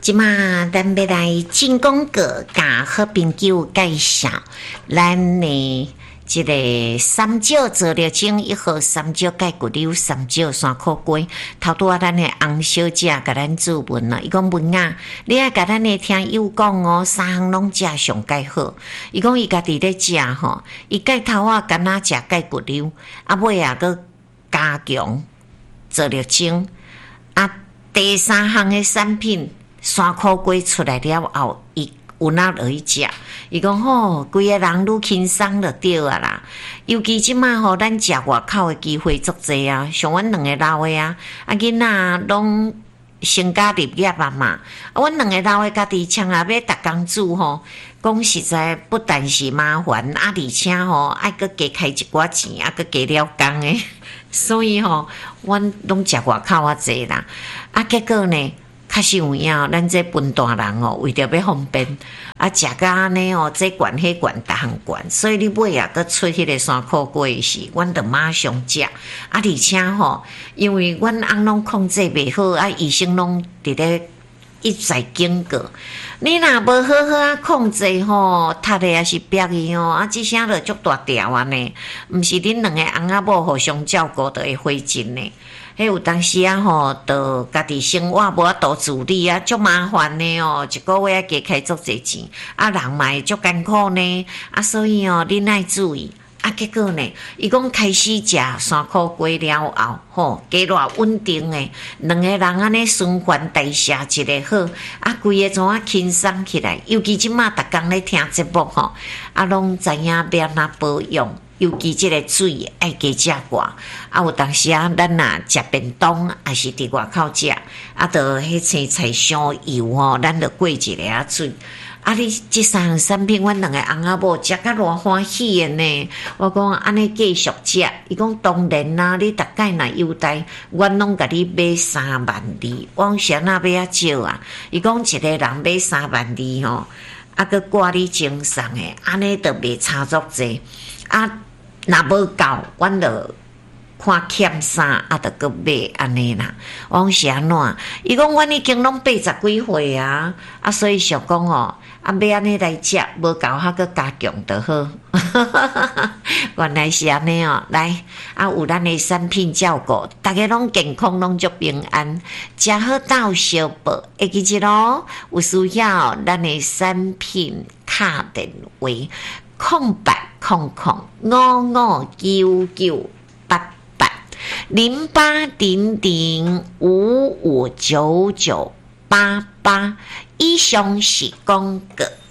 即马咱要来进广告，甲好朋友介绍咱的即个三椒做了精1号三椒钙骨溜三椒山苦龟，头拄咱的洪小姐甲咱注文了，伊讲文啊，你爱甲咱的听友讲哦，三项拢食上介好。伊讲伊家己咧食吼，伊盖头啊干那食钙骨溜，啊尾啊佮加强做了精，啊第三项的产品山苦龟出来了后，伊有哪落去食？伊讲吼，规个人愈轻松就对啊啦。尤其即马吼，咱食外口的机会足济啊，像阮两个老的啊，囡仔拢成家立业啊嘛。阮两个老的家己像也要逐工煮吼，讲实在不但是麻烦，而且吼爱搁加开一寡钱，搁加了工的，所以吼，阮拢食外口啊济啦。结果呢？较实有影，咱这笨大人哦，为着要方便，食甲安尼哦，这管迄管，逐项管，所以你尾啊，佮出迄个山苦龟时，阮着马上食。而且吼，因为阮翁拢控制袂好，医生拢伫咧一再警告，你若无好好控制吼，读的也是白伊哦，即声着足大条安尼，毋是恁两个翁仔某互相照顾着会回劲呢。迄有当时啊吼，着家己生活无法度自理啊，足麻烦的哦，一个月加开足侪钱，人嘛会足艰苦呢，所以哦，恁爱注意。结果呢，伊讲开始食山苦龟了后，吼，加偌稳定的，两个人安尼循环代谢一个好，规个怎啊轻松起来。尤其即马逐工咧听节目吼，拢知影要安怎保养。尤其即个水爱加食寡，有当时咱若食便当，还是伫外口食，着迄青菜伤油吼，咱着过一个水。你即三项产品，阮两个翁仔某食甲偌欢喜的呢。我讲安尼继续食，伊讲当然啦，你逐摆若优待，阮拢甲你买32000，我讲谁那要少啊？伊讲一个人买32000吼，佮挂你精送的，安尼着袂差足济。若无够，阮着看欠啥，着搁买安尼啦。我讲是安怎？伊讲阮已经拢80几岁啊，所以想讲哦，要安尼来食，无够还搁加强就好。原来是安尼哦，来有咱的产品照顾，大家拢健康，拢足平安，食好到小报，会记一咯。有需要咱的产品卡电话0800559988，以上是广告。